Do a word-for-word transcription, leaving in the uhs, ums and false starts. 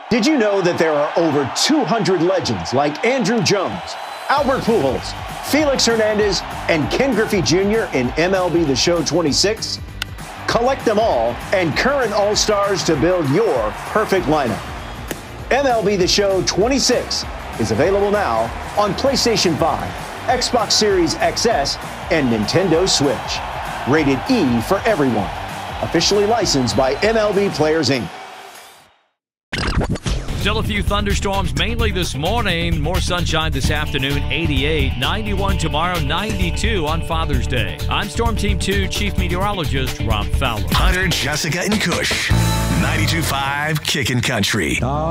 Did you know that there are over two hundred legends like Andruw Jones, Albert Pujols, Felix Hernandez, and Ken Griffey Junior in M L B The Show twenty-six? Collect them all and current All-Stars to build your perfect lineup. M L B The Show twenty-six is available now on PlayStation five, Xbox Series X S, and Nintendo Switch. Rated E for everyone. Officially licensed by M L B Players, Incorporated. Still a few thunderstorms, mainly this morning. More sunshine this afternoon, eighty-eight. ninety-one tomorrow, ninety-two on Father's Day. I'm Storm Team two Chief Meteorologist Rob Fowler. Hunter, Jessica, and Kush. ninety-two point five Kickin' Country.